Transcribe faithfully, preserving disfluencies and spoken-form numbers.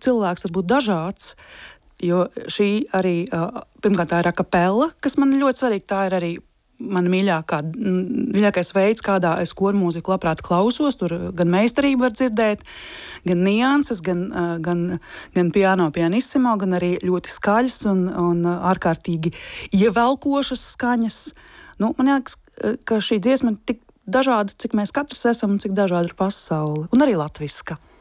cilvēks var būt dažāds, jo šī arī, pirmkārt, tā ir akapella, kas man ļoti svarīga, tā ir arī mana mīļākā, mīļākais veids, kādā es koru mūziku labprāt klausos. Tur gan meistarību var dzirdēt, gan nianses, gan, gan, gan piano pianissimo, gan arī ļoti skaļas un, un ārkārtīgi ievelkošas skaņas. Nu, man liekas, ka šī dziesma ir tik dažāda, cik mēs katrs esam un cik dažāda ir pasaule. Un arī latviska.